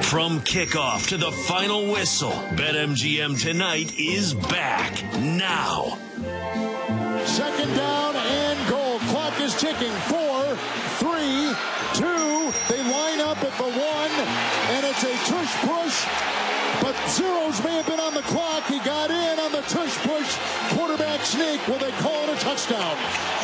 From kickoff to the final whistle, BetMGM Tonight is back now. Second down and goal. Clock is ticking. 4, 3, 2. They line up at the 1, and it's a tush push. But zeros may have been on the clock. He got in on the tush push. Quarterback sneak. Will they call it a touchdown?